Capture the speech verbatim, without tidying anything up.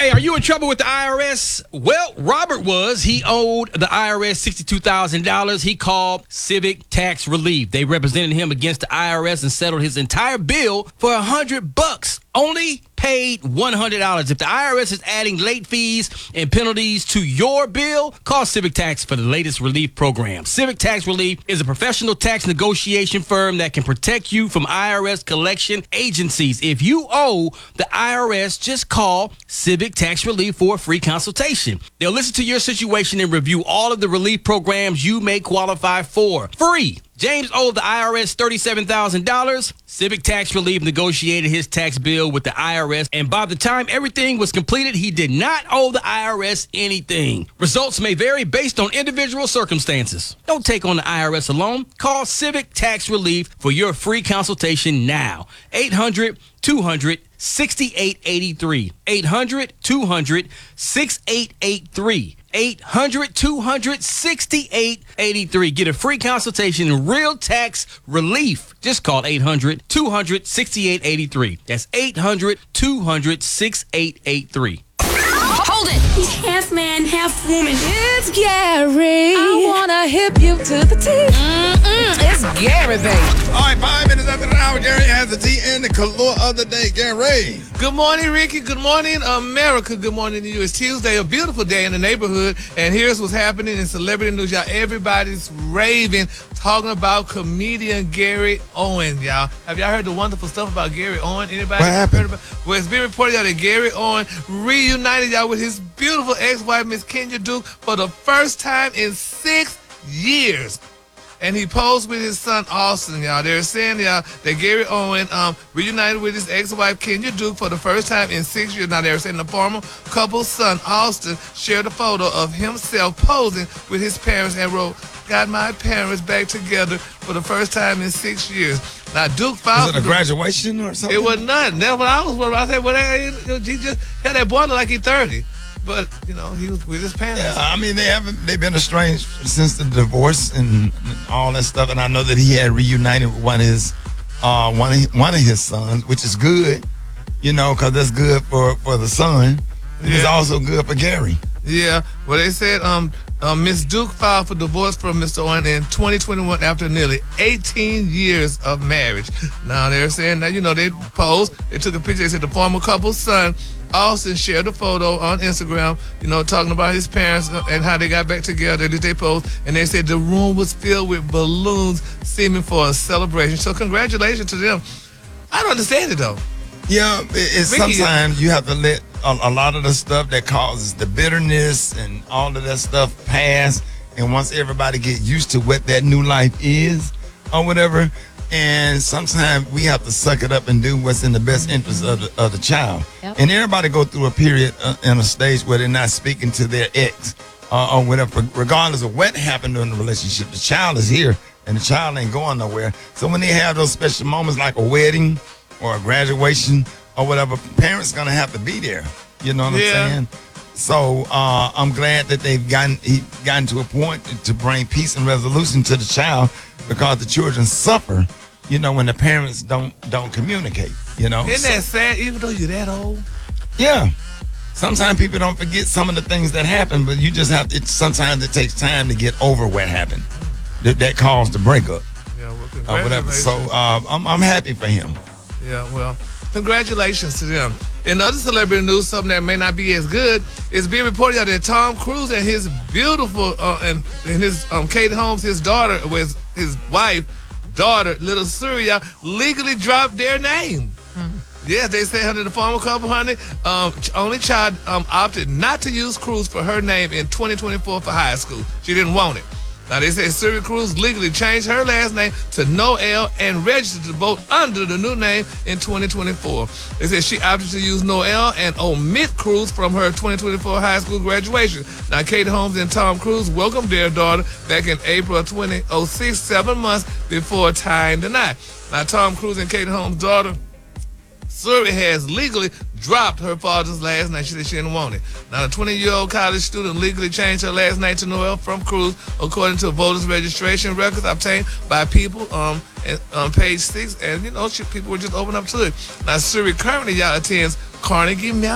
Hey, are you in trouble with the I R S? Well, Robert was. He owed the I R S sixty-two thousand dollars. He called Civic Tax Relief. They represented him against the I R S and settled his entire bill for a hundred bucks. Only paid one hundred dollars. If the I R S is adding late fees and penalties to your bill, call Civic Tax for the latest relief program. Civic Tax Relief is a professional tax negotiation firm that can protect you from I R S collection agencies. If you owe the I R S, just call Civic Tax Relief for a free consultation. They'll listen to your situation and review all of the relief programs you may qualify for. Free. James owed the I R S thirty-seven thousand dollars. Civic Tax Relief negotiated his tax bill with the I R S, and by the time everything was completed, he did not owe the I R S anything. Results may vary based on individual circumstances. Don't take on the I R S alone. Call Civic Tax Relief for your free consultation now. eight hundred, two hundred, sixty-eight eighty-three. eight hundred, two hundred, sixty-eight eighty-three. eight hundred, two hundred, sixty-eight eighty-three. Get a free consultation in real tax relief. Just call eight hundred, two hundred, sixty-eight eighty-three. That's eight hundred, two hundred, sixty-eight eighty-three. Hold it! He's half man, half woman. It's Gary. I wanna hip you to the T. Mm-mm, it's Gary, baby. All right, five minutes after the hour, Gary has the tea and the color of the day. Gary. Good morning, Ricky. Good morning, America. Good morning to you. It's Tuesday, a beautiful day in the neighborhood, and here's what's happening in celebrity news, y'all. Everybody's raving, talking about comedian Gary Owen, y'all. Have y'all heard the wonderful stuff about Gary Owen? Anybody What happened? heard about? Well, it's been reported, y'all, that Gary Owen reunited, y'all, with his beautiful ex-wife, Miss Kenya Duke, for the first time in six years. And he posed with his son, Austin, y'all. They're saying, y'all, that Gary Owen um, reunited with his ex-wife, Kenya Duke, for the first time in six years. Now, they're saying the former couple's son, Austin, shared a photo of himself posing with his parents and wrote, "Got my parents back together for the first time in six years." Now, Duke filed. Was it a graduation or something? It was nothing. That's what I was wondering. I said, well, he just had that boy look like he's thirty. But, you know, he was with his parents. Yeah, I mean, they haven't, they've been estranged since the divorce and all that stuff. And I know that he had reunited with one of his, uh, one of, one of his sons, which is good, you know, because that's good for, for the son. It's Yeah. also good for Gary. Yeah, well, they said um, uh, Miss Duke filed for divorce from Mister Owen in twenty twenty-one after nearly eighteen years of marriage. Now, they're saying that, you know, they posed, they took a picture, they said the former couple's son, Austin, shared a photo on Instagram, you know, talking about his parents and how they got back together. They posed, and they said the room was filled with balloons, seeming for a celebration. So congratulations to them. I don't understand it, though. Yeah, it, it's Ricky, sometimes you have to let a, a lot of the stuff that causes the bitterness and all of that stuff pass. And once everybody get used to what that new life is or whatever, and sometimes we have to suck it up and do what's in the best interest of the, of the child. Yep. And everybody go through a period uh, in a stage where they're not speaking to their ex uh, or whatever, regardless of what happened during the relationship. The child is here and the child ain't going nowhere. So when they have those special moments like a wedding or a graduation or whatever, parents gonna have to be there. You know what Yeah. I'm saying? So uh, I'm glad that they've gotten he gotten to a point to, to bring peace and resolution to the child, because the children suffer, you know, when the parents don't don't communicate. You know, Isn't that sad, even though you're that old? yeah. Sometimes people don't forget some of the things that happen, but you just have to. It, sometimes it takes time to get over what happened that, that caused the breakup Yeah, well, or whatever. congratulations. So uh, I'm I'm happy for him. Yeah, well, congratulations to them. In other celebrity news, something that may not be as good, is being reported out that Tom Cruise and his beautiful, uh, and, and his um, Kate Holmes, his daughter, was his wife, daughter, little Surya, legally dropped their name. Mm-hmm. Yes, they say, honey, the former couple, honey, um, only child um, opted not to use Cruise for her name in twenty twenty-four for high school. She didn't want it. Now, they say Surya Cruz legally changed her last name to Noel and registered to vote under the new name in twenty twenty-four. They said she opted to use Noel and omit Cruz from her twenty twenty-four high school graduation. Now, Kate Holmes and Tom Cruise welcomed their daughter back in April of twenty oh six, seven months before tying the knot. Now, Tom Cruise and Kate Holmes' daughter, Surya, has legally dropped her father's last name. She said she didn't want it. Now, the twenty-year-old college student legally changed her last name to Noel from Cruz, according to voters' registration records obtained by people um, and, on page six. And, you know, she, people were just open up to it. Now, Surya currently, y'all, attends Carnegie Mellon